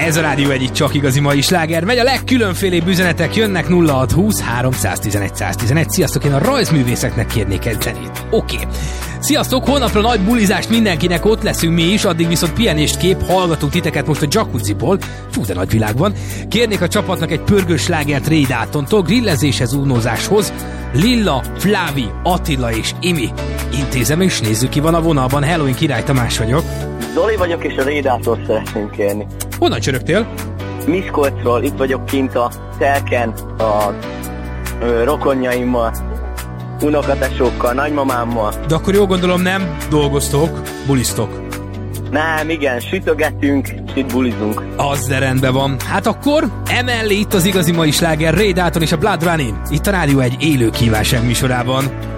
Ez a Rádió Egy csak igazi mai sláger. Megy a legkülönfélébb üzenetek, jönnek 0620 311 111. Sziasztok, én a rajzművészeknek kérnék egy zenét. Oké. Sziasztok, holnapra nagy bulizást mindenkinek, ott leszünk mi is, addig viszont pihenést kép, hallgatunk titeket most a jacuzziból. Fú, de nagy világ van. Kérnék a csapatnak egy pörgős slágert Ray Daltontól, grillezéshez, únózáshoz. Lilla, Flávi, Attila és Imi. Intézem és nézzük, ki van a vonalban. Hello, én Király Tamás vagyok. Zoli vagyok, és a Ray Daltont szeretném kérni. Honnan csörögtél? Miskolcról, itt vagyok kint a telken, a rokonjaimmal, unokatesókkal, nagymamámmal. De akkor jól gondolom, nem dolgoztok, bulisztok. Nem, igen, sütögetünk, és itt bulizunk. Az de rendben van. Hát akkor emellé itt az igazi mai sláger Ray Dalton és a Blood Running. Itt a Rádió Egy élő kívánság műsorában.